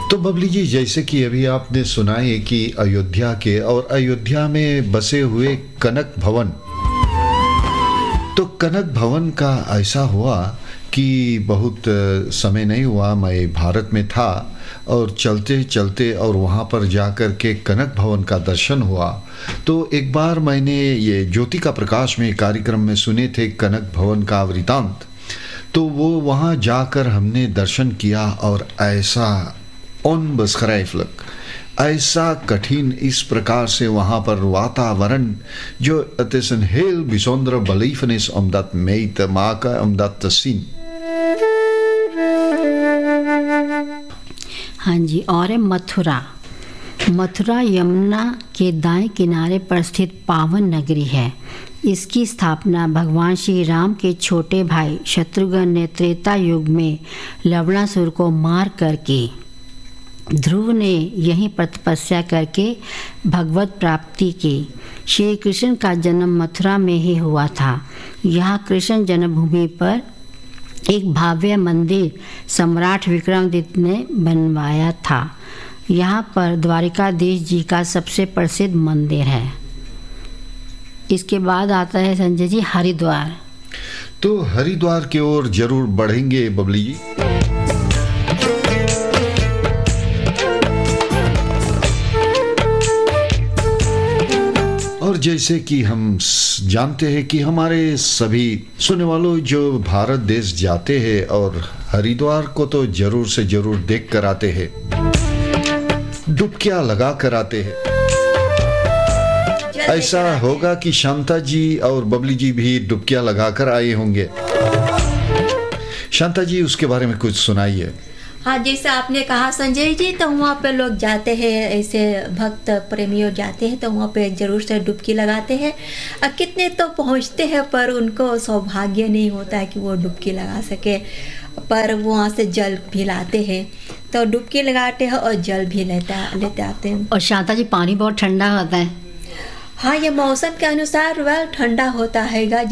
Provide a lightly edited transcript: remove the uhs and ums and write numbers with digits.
तो बबली जी, जैसे कि अभी आपने सुना है कि अयोध्या के और अयोध्या में बसे हुए कनक भवन, तो कनक भवन का ऐसा हुआ कि बहुत समय नहीं हुआ, मैं भारत में था और चलते चलते और वहाँ पर जाकर के कनक भवन का दर्शन हुआ। तो एक बार मैंने ये ज्योति का प्रकाश में कार्यक्रम में सुने थे कनक भवन का वृतांत, तो वो वहाँ जाकर हमने दर्शन किया और ऐसा ऑन बसखराइफलक, ऐसा कठिन इस प्रकार से वहाँ पर वातावरण जो अतिशन heel bijzondere belevenis om dat mee te maken, om dat te zien. हाँ जी, और है मथुरा। मथुरा यमुना के दाएं किनारे पर स्थित पावन नगरी है। इसकी स्थापना भगवान श्री राम के छोटे भाई शत्रुघ्न ने त्रेता युग में लवणासुर को मार कर की। ध्रुव ने यहीं पर तपस्या करके भगवत प्राप्ति की। श्री कृष्ण का जन्म मथुरा में ही हुआ था। यहाँ कृष्ण जन्मभूमि पर एक भव्य मंदिर सम्राट विक्रमादित्य ने बनवाया था। यहाँ पर द्वारिकाधीश जी का सबसे प्रसिद्ध मंदिर है। इसके बाद आता है संजय जी हरिद्वार। तो हरिद्वार की ओर जरूर बढ़ेंगे बबली जी। और जैसे कि हम जानते हैं कि हमारे सभी सुनने वालों जो भारत देश जाते हैं और हरिद्वार को तो जरूर से जरूर देख कर आते हैं, डुबकियां लगा कर आते हैं। ऐसा होगा कि शांता जी और बबली जी भी डुबकियां लगा कर आए होंगे। शांता जी, उसके बारे में कुछ सुनाइए। हाँ, जैसे आपने कहा संजय जी, तो वहाँ पे लोग जाते हैं, ऐसे भक्त प्रेमियों जाते हैं तो वहाँ पे ज़रूर से डुबकी लगाते हैं। कितने तो पहुँचते हैं पर उनको सौभाग्य नहीं होता है कि वो डुबकी लगा सके, पर वहाँ से जल भी लाते हैं, तो डुबकी लगाते हैं और जल भी लेते आते हैं। और शांता जी, पानी बहुत ठंडा होता है। हाँ, ये मौसम के अनुसार वह ठंडा होता है।